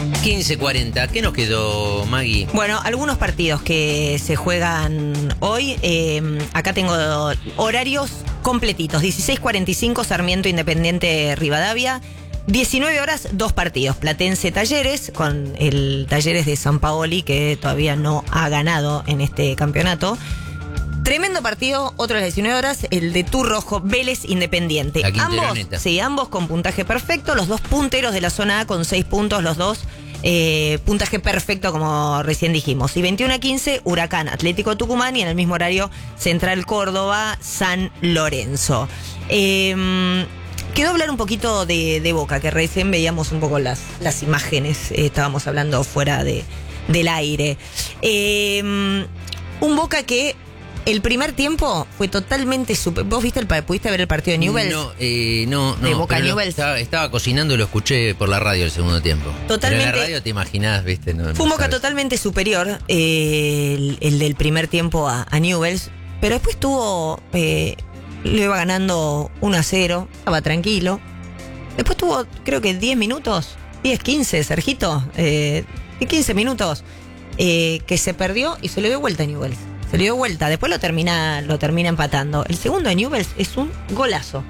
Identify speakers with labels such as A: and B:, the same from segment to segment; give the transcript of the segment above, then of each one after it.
A: 15:40. ¿Qué nos quedó, Maggie?
B: Bueno, algunos partidos que se juegan hoy. Acá tengo horarios completitos. 16:45 Sarmiento Independiente Rivadavia. 19 horas, 2 partidos. Platense Talleres, con el Talleres de San Paoli, que todavía no ha ganado en este campeonato. Tremendo partido, otro a las 19 horas, el de Tour Rojo, Vélez Independiente. Ambos con puntaje perfecto, los dos punteros de la zona A con 6 puntos, los dos puntaje perfecto como recién dijimos. Y 21:15, Huracán Atlético Tucumán, y en el mismo horario Central Córdoba, San Lorenzo. Quedó hablar un poquito de Boca, que recién veíamos un poco las imágenes, estábamos hablando fuera del aire. Un Boca que el primer tiempo fue totalmente ¿Vos pudiste ver el partido de Newell's?
A: No.
B: De Boca Newell's.
A: Estaba cocinando y lo escuché por la radio el segundo tiempo.
B: Totalmente.
A: Pero en la radio te imaginás, ¿viste?
B: Fue un Boca totalmente superior, el del primer tiempo a Newell's. Pero después lo iba ganando 1-0, estaba tranquilo. Después tuvo, creo que 10 minutos, 15, Sergito, 15 minutos, que se perdió y se le dio vuelta a Newell's. Se le dio vuelta, después lo termina empatando. El segundo de Newell's es un golazo.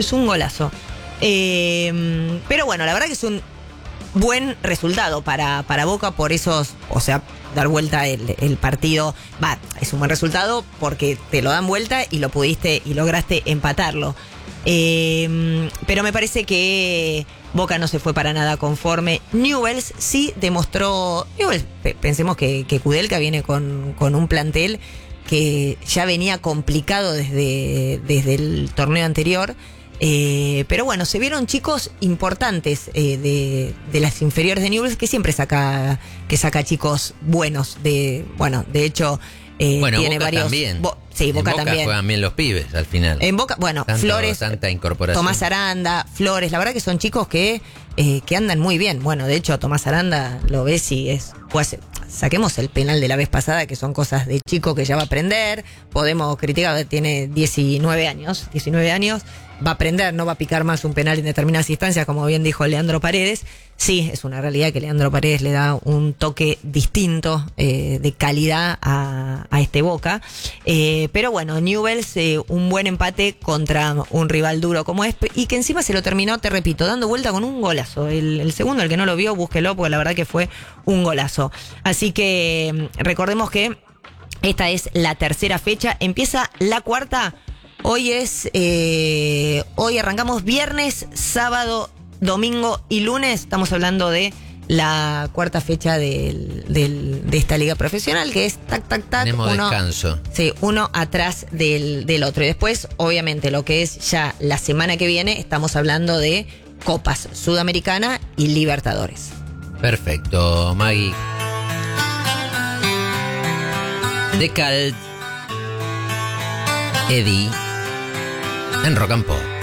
B: Pero bueno, la verdad que es un buen resultado para Boca por esos, o sea, dar vuelta el partido. Es un buen resultado porque te lo dan vuelta y lo pudiste y lograste empatarlo. Pero me parece que Boca no se fue para nada conforme. Newell's sí demostró. Pensemos que Kudelka viene con un plantel que ya venía complicado desde el torneo anterior. Pero bueno, se vieron chicos importantes de las inferiores de Newell's, que siempre saca chicos buenos. De hecho, tiene
A: Boca
B: varios.
A: También.
B: Boca también.
A: Juegan bien los pibes al final.
B: En Boca, Flores,
A: tanta incorporación.
B: Tomás Aranda, Flores, la verdad que son chicos que andan muy bien. Bueno, de hecho, a Tomás Aranda lo ves y saquemos el penal de la vez pasada, que son cosas de chico que ya va a aprender. Podemos criticar, tiene 19 años, va a aprender, no va a picar más un penal en determinadas instancias, como bien dijo Leandro Paredes. Sí, es una realidad que Leandro Paredes le da un toque distinto de calidad a este Boca. Pero bueno, Newell's, un buen empate contra un rival duro como es, y que encima se lo terminó, te repito, dando vuelta con un golazo. El segundo, el que no lo vio, búsquelo, porque la verdad que fue un golazo. Así que recordemos que esta es la tercera fecha, empieza la cuarta. Hoy arrancamos viernes, sábado, domingo y lunes. Estamos hablando de la cuarta fecha de esta liga profesional, que es tac.
A: Tenemos descanso.
B: Sí, uno atrás del otro. Y después, obviamente, lo que es ya la semana que viene, estamos hablando de Copas Sudamericana y Libertadores.
A: Perfecto, Maggie. De Cal, Eddie, en Rock and Pop.